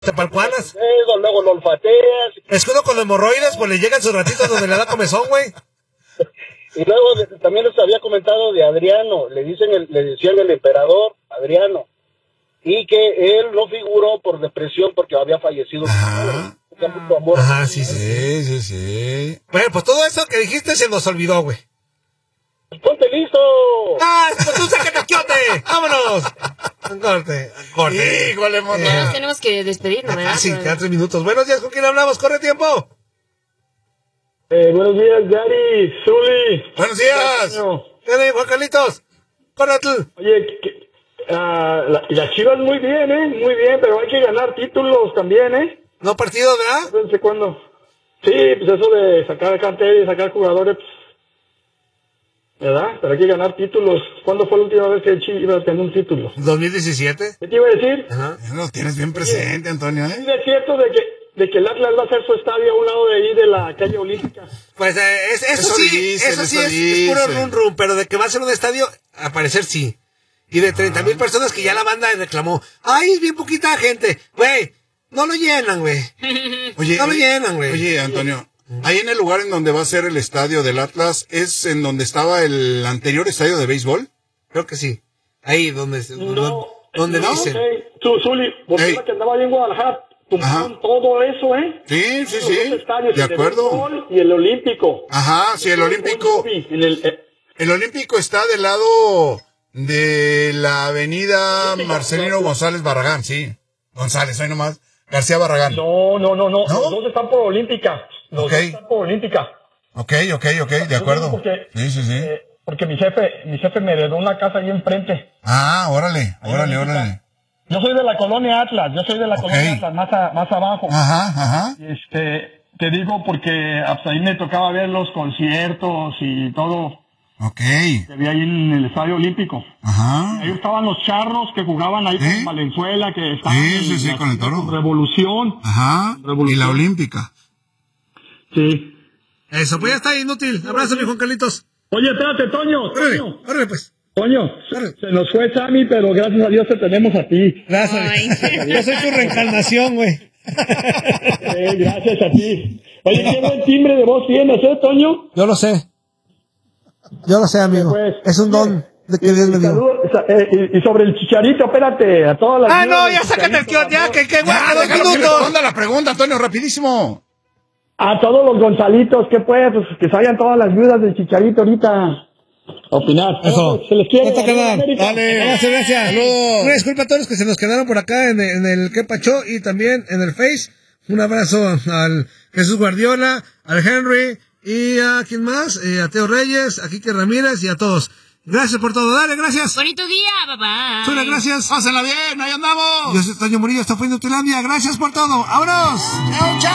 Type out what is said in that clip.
¿Tepalcuanas? Luego lo olfateas. Es que uno con los hemorroides, pues le llegan sus ratitos donde le da comezón, güey. Y luego también les había comentado de Adriano, le decían el emperador Adriano, y que él no figuró por depresión porque había fallecido. Ajá. Ajá, sí. Bueno, pues todo eso que dijiste se nos olvidó, güey. ¡Ponte listo! ¡Ah, pues tú sácate el quiote! ¡Vámonos! Corte. Híjole, mono. Ya nos tenemos que despedirnos, ¿verdad? Sí, quedan 3 minutos. Buenos días, ¿con quién hablamos? ¡Corre tiempo! Buenos días, Gary, Zuli. Buenos días. ¿Qué tal, Juan Carlitos? ¡Córrate! Oye, las Chivas muy bien, muy bien, pero hay que ganar títulos también, ¿No partidos, verdad? No sé cuándo. Sí, pues eso de sacar cartel y sacar jugadores, pues, ¿verdad? Pero hay que ganar títulos. ¿Cuándo fue la última vez que el Chivas ganó un título? 2017. ¿Qué te iba a decir? Ajá. Lo tienes bien presente, Antonio, ¿eh? ¿Es cierto de que el Atlas va a hacer su estadio a un lado de ahí de la calle Olímpica? Pues eso sí es puro rum, pero de que va a ser un estadio, a parecer sí. Y de 30,000 personas que ya la banda reclamó. ¡Ay, es bien poquita gente! Güey, no lo llenan, güey. Oye, no lo llenan, güey. Oye, Antonio, ahí en el lugar en donde va a ser el estadio del Atlas, ¿es en donde estaba el anterior estadio de béisbol? Creo que sí. Ahí donde dicen. Zuli, porque la que andaba ahí en Guadalajara, tumbaron todo eso, Sí. Estadios, De acuerdo. Y el Olímpico. Ajá, sí, el Olímpico. El Olímpico está del lado de la avenida Marcelino González Barragán, sí. González, ahí nomás. García Barragán. No. Los dos están por Olímpica. Ok, de acuerdo. Porque, sí. Porque mi jefe me heredó una casa ahí enfrente. Ah, órale. Yo soy de la colonia Atlas, colonia Atlas, más abajo. Ajá. Te digo porque ahí me tocaba ver los conciertos y todo. Ok. Que había ahí en el Estadio Olímpico. Ajá. Ahí estaban los charros que jugaban ahí con Valenzuela, que estaban Sí, con el Toro. Revolución. Ajá. Y la Olímpica. Sí. Eso, pues ya está inútil. Abrazo, mi Juan Carlitos. Oye, espérate, Toño. Órale, pues. Toño, se nos fue Sammy, pero gracias a Dios te tenemos a ti. Gracias. Yo soy tu reencarnación, güey. Gracias a ti. Oye, qué buen timbre de voz tienes, Toño? Yo lo sé, amigo. Pues, es un don de que Dios me dio. Y sobre el Chicharito, espérate, a todas las... No, ya sácate el kiosco, ya, que guarda 2 minutos. Responda la pregunta, Antonio, rapidísimo. A todos los Gonzalitos, ¿qué pues? Pues que salgan todas las viudas del Chicharito ahorita. Opinar. Eso. Se les quiere. Dale. Gracias. Una disculpa a todos los que se nos quedaron por acá en el Que Pacho y también en el Face. Un abrazo al Jesús Guardiola, al Henry y a ¿quién más? A Teo Reyes, a Quique Ramírez y a todos. Gracias por todo. Dale, gracias. Bonito día, papá. Sula, gracias. Pásenla bien, ahí andamos. Yo soy Toño Murillo, esto fue Inutilandia. Gracias por todo. ¡Vámonos! Chao.